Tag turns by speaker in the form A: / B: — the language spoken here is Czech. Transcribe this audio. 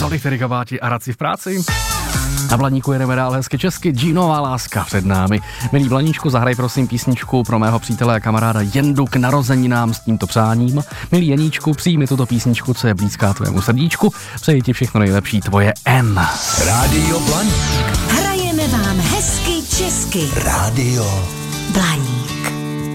A: Tolik tedy kabáti a radci v práci. Na Blaníku jedeme dál hezky česky, Džínová láska před námi. Milý Blaníčku, zahraj prosím písničku pro mého přítele a kamaráda Jendu k narozeninám s tímto přáním. Milý Jeníčku, přijmi tuto písničku, co je blízká tvému srdíčku. Přeji ti všechno nejlepší, tvoje M.
B: Rádio Blaník.
C: Hrajeme vám hezky česky.
B: Rádio
C: Blaník.